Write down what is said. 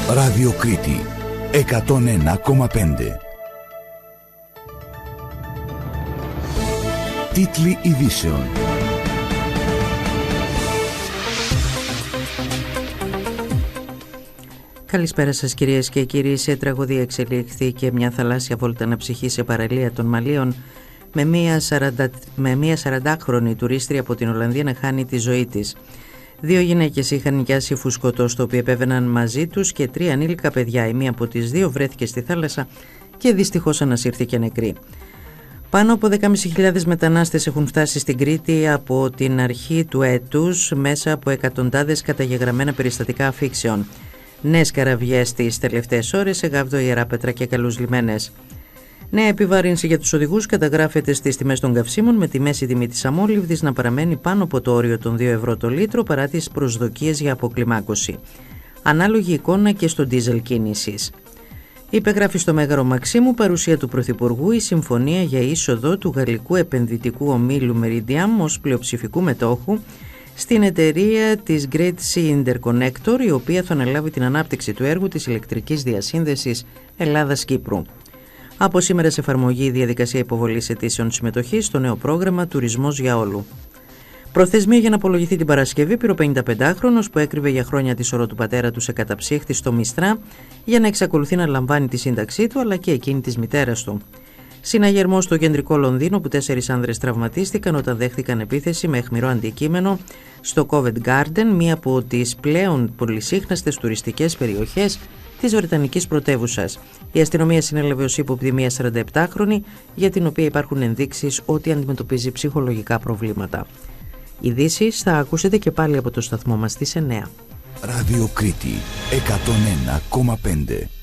Ράδιο Κρήτη 101,5. Τίτλοι ειδήσεων. Καλησπέρα σας κυρίες και κύριοι. Σε τραγωδία εξελίχθηκε μια θαλάσσια βόλτα αναψυχή σε παραλία των Μαλίων με μια 40χρονη τουρίστρια από την Ολλανδία να χάνει τη ζωή της. 2 γυναίκες είχαν νοικιάσει φουσκωτό στο οποίο επέβαιναν μαζί τους και 3 ανήλικα παιδιά. Η μία από τις 2 βρέθηκε στη θάλασσα και δυστυχώς ανασύρθηκε νεκρή. Πάνω από 10.500 μετανάστες έχουν φτάσει στην Κρήτη από την αρχή του έτους μέσα από εκατοντάδες καταγεγραμμένα περιστατικά αφήξεων. Νέες καραβιές τις τελευταίες ώρες σε Γάβδο, Ιεράπετρα και Καλούς Λιμένες. Νέα επιβάρυνση για τους οδηγούς καταγράφεται στις τιμές των καυσίμων, με τη μέση τιμή της αμόλυβδης να παραμένει πάνω από το όριο των 2 ευρώ το λίτρο παρά τις προσδοκίες για αποκλιμάκωση. Ανάλογη εικόνα και στο ντίζελ κίνησης. Υπεγράφει στο Μέγαρο Μαξίμου, παρουσία του Πρωθυπουργού, η συμφωνία για είσοδο του γαλλικού επενδυτικού ομίλου Meridiam ως πλειοψηφικού μετόχου στην εταιρεία της Great Sea Interconnector, η οποία θα αναλάβει την ανάπτυξη του έργου της ηλεκτρικής διασύνδεσης Ελλάδας-Κύπρου. Από σήμερα σε εφαρμογή η διαδικασία υποβολής αιτήσεων συμμετοχής στο νέο πρόγραμμα Τουρισμός για Όλου. Προθεσμία για να απολογηθεί την Παρασκευή πήρε ο 55χρονος που έκρυβε για χρόνια τη σωρό του πατέρα του σε καταψύχτη στο Μιστρά για να εξακολουθεί να λαμβάνει τη σύνταξή του αλλά και εκείνη της μητέρας του. Συναγερμό στο κεντρικό Λονδίνο που 4 άνδρες τραυματίστηκαν όταν δέχτηκαν επίθεση με αιχμηρό αντικείμενο στο Covent Garden, μία από τις πλέον πολυσύχναστες τουριστικές περιοχές της Βρετανικής πρωτεύουσας. Η αστυνομία συνέλαβε ως ύποπτη μία 47χρονη για την οποία υπάρχουν ενδείξεις ότι αντιμετωπίζει ψυχολογικά προβλήματα. Ειδήσεις θα ακούσετε και πάλι από το σταθμό μας στις 9. Ράδιο Κρήτη 101,5.